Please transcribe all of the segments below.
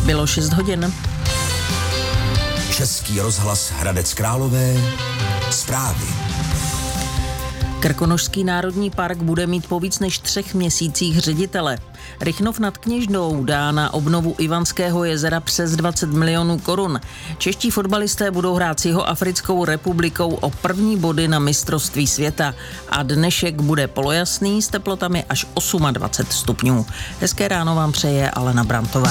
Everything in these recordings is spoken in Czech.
Bylo 6 hodin. Český rozhlas Hradec Králové. Zprávy. Krkonošský národní park bude mít po víc než 3 měsících ředitele. Rychnov nad Kněžnou dá na obnovu Ivanského jezera přes 20 milionů korun. Čeští fotbalisté budou hrát s Jihoafrickou republikou o první body na mistrovství světa. A dnešek bude polojasný s teplotami až 28 stupňů. Hezké ráno vám přeje Alena Brantová.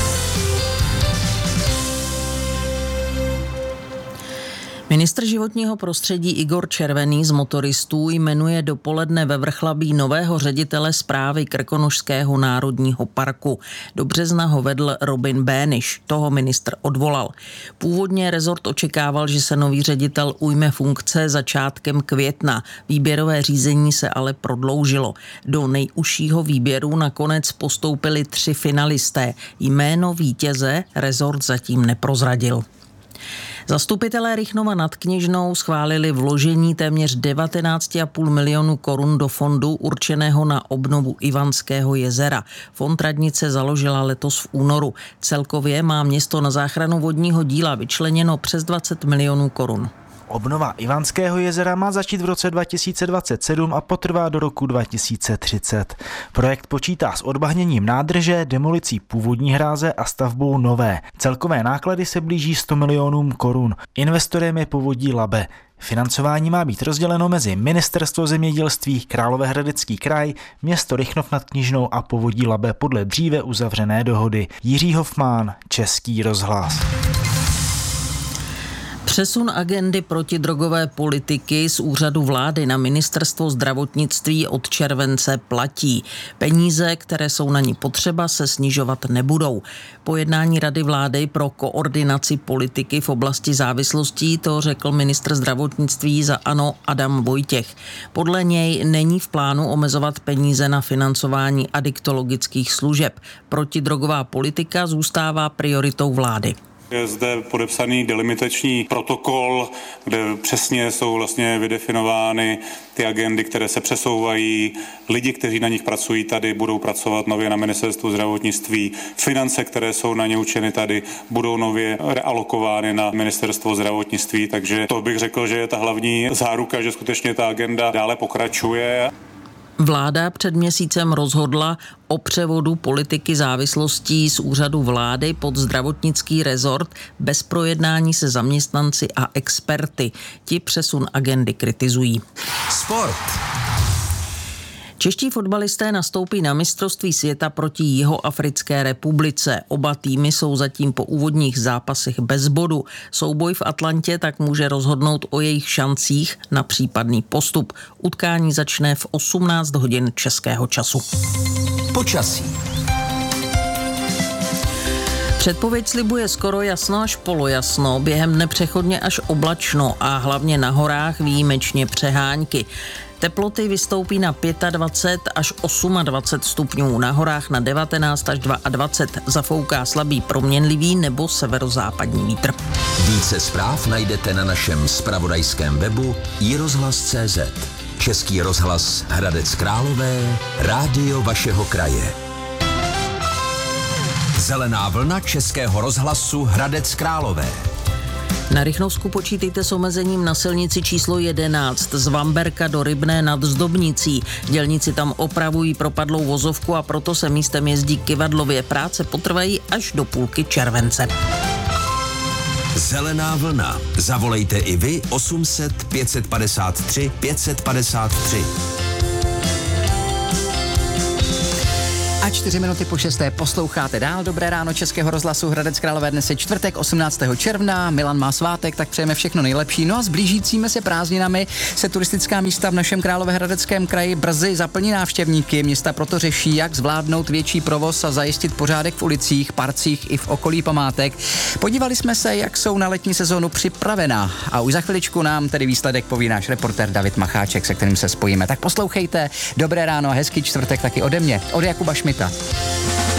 Ministr životního prostředí Igor Červený z motoristů jmenuje dopoledne ve Vrchlabí nového ředitele správy Krkonošského národního parku. Do března ho vedl Robin Béniš, toho ministr odvolal. Původně rezort očekával, že se nový ředitel ujme funkce začátkem května. Výběrové řízení se ale prodloužilo. Do nejužšího výběru nakonec postoupili 3 finalisté. Jméno vítěze rezort zatím neprozradil. Zastupitelé Rychnova nad Kněžnou schválili vložení téměř 19,5 milionu korun do fondu určeného na obnovu Ivanského jezera. Fond radnice založila letos v únoru. Celkově má město na záchranu vodního díla vyčleněno přes 20 milionů korun. Obnova Ivanského jezera má začít v roce 2027 a potrvá do roku 2030. Projekt počítá s odbahněním nádrže, demolicí původní hráze a stavbou nové. Celkové náklady se blíží 100 milionům korun. Investorem je Povodí Labe. Financování má být rozděleno mezi Ministerstvo zemědělství, Královéhradecký kraj, město Rychnov nad Kněžnou a Povodí Labe podle dříve uzavřené dohody. Jiří Hofmann, Český rozhlas. Přesun agendy protidrogové politiky z úřadu vlády na ministerstvo zdravotnictví od července platí. Peníze, které jsou na ní potřeba, se snižovat nebudou. Po jednání Rady vlády pro koordinaci politiky v oblasti závislostí to řekl ministr zdravotnictví za ANO Adam Vojtěch. Podle něj není v plánu omezovat peníze na financování adiktologických služeb. Protidrogová politika zůstává prioritou vlády. Je zde podepsaný delimitační protokol, kde přesně jsou vlastně vydefinovány ty agendy, které se přesouvají. Lidi, kteří na nich pracují tady, budou pracovat nově na ministerstvu zdravotnictví. Finance, které jsou na ně určeny tady, budou nově realokovány na ministerstvo zdravotnictví. Takže to bych řekl, že je ta hlavní záruka, že skutečně ta agenda dále pokračuje. Vláda před měsícem rozhodla o převodu politiky závislostí z úřadu vlády pod zdravotnický rezort bez projednání se zaměstnanci a experty. Ti přesun agendy kritizují. Sport. Čeští fotbalisté nastoupí na mistrovství světa proti Jihoafrické republice. Oba týmy jsou zatím po úvodních zápasech bez bodu. Souboj v Atlantě tak může rozhodnout o jejich šancích na případný postup. Utkání začne v 18 hodin českého času. Počasí. Předpověď slibuje skoro jasno až polojasno, během dne přechodně až oblačno a hlavně na horách výjimečně přehánky. Teploty vystoupí na 25 až 28 stupňů, na horách na 19 až 22. Zafouká slabý proměnlivý nebo severozápadní vítr. Více zpráv najdete na našem zpravodajském webu iRozhlas.cz. Český rozhlas Hradec Králové, rádio vašeho kraje. Zelená vlna Českého rozhlasu Hradec Králové. Na Rychnovsku počítejte s omezením na silnici číslo 11 z Vamberka do Rybné nad Zdobnicí. Dělníci tam opravují propadlou vozovku a proto se místem jezdí kyvadlově. Práce potrvají až do půlky července. Zelená vlna. Zavolejte i vy 800 553 553. A 4 minuty po 6. posloucháte dál Dobré ráno Českého rozhlasu Hradec Králové. Dnes je čtvrtek 18. června, Milan má svátek, tak přejeme všechno nejlepší. No a s blížícími se prázdninami se turistická místa v našem Královéhradeckém kraji brzy zaplní návštěvníky. Města proto řeší, jak zvládnout větší provoz a zajistit pořádek v ulicích, parcích i v okolí památek. Podívali jsme se, jak jsou na letní sezónu připravená a už za chviličku nám tedy výsledek poví náš reportér David Macháček, se kterým se spojíme. Tak poslouchejte, dobré ráno a hezký čtvrtek taky ode mě, od Jakuba Šmita.